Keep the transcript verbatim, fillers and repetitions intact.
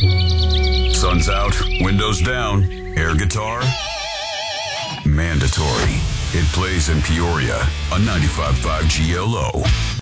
Sun's out, windows down, air guitar, mandatory. It plays in Peoria on ninety-five point five G L O.